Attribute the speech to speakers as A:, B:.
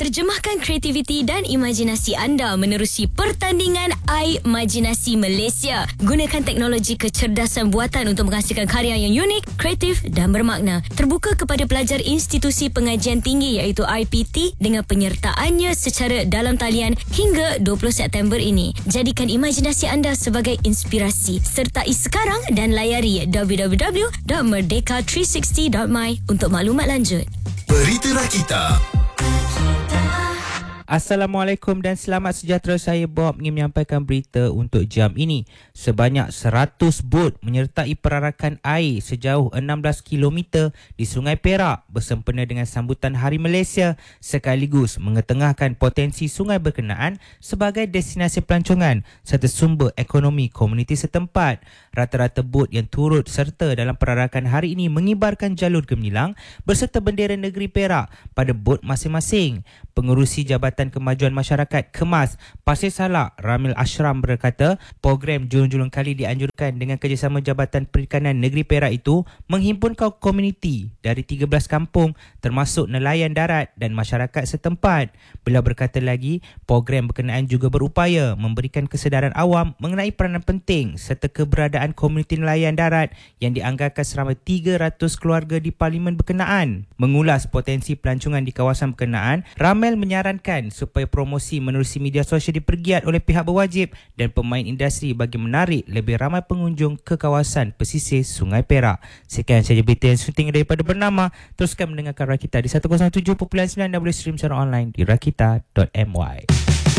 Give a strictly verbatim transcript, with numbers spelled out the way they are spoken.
A: Terjemahkan kreativiti dan imajinasi anda menerusi pertandingan iMajinasi Malaysia. Gunakan teknologi kecerdasan buatan untuk menghasilkan karya yang unik, kreatif dan bermakna. Terbuka kepada pelajar institusi pengajian tinggi iaitu I P T dengan penyertaannya secara dalam talian hingga dua puluh September ini. Jadikan imajinasi anda sebagai inspirasi. Sertai sekarang dan layari w w w dot merdeka tiga enam nol dot my untuk maklumat lanjut.
B: Berita Rakita.
C: Assalamualaikum dan selamat sejahtera. Saya Bob ingin menyampaikan berita untuk jam ini. Sebanyak seratus bot menyertai perarakan air sejauh enam belas kilometer di Sungai Perak bersempena dengan sambutan Hari Malaysia sekaligus mengetengahkan potensi sungai berkenaan sebagai destinasi pelancongan serta sumber ekonomi komuniti setempat. Rata-rata bot yang turut serta dalam perarakan hari ini mengibarkan jalur gemilang berserta bendera negeri Perak pada bot masing-masing. Pengerusi Jabatan Kemajuan Masyarakat Kemas Pasir Salak Ramil Ashram berkata program julung-julung kali dianjurkan dengan kerjasama Jabatan Perikanan Negeri Perak itu menghimpun kaum komuniti dari tiga belas kampung termasuk nelayan darat dan masyarakat setempat. Beliau berkata lagi, program berkenaan juga berupaya memberikan kesedaran awam mengenai peranan penting serta keberadaan komuniti nelayan darat yang dianggarkan seramai tiga ratus keluarga di parlimen berkenaan. Mengulas potensi pelancongan di kawasan berkenaan, Ramil menyarankan supaya promosi menerusi media sosial dipergiat oleh pihak berwajib dan pemain industri bagi menarik lebih ramai pengunjung ke kawasan pesisir Sungai Perak. Sekian sahaja berita yang sunting daripada Bernama. Teruskan mendengarkan Rakita di seratus tujuh perpuluhan sembilan dan boleh stream secara online di rakita dot my.